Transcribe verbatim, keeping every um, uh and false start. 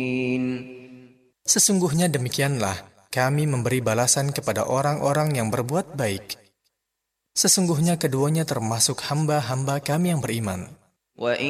Sesungguhnya demikianlah kami memberi balasan kepada orang-orang yang berbuat baik. Sesungguhnya keduanya termasuk hamba-hamba kami yang beriman.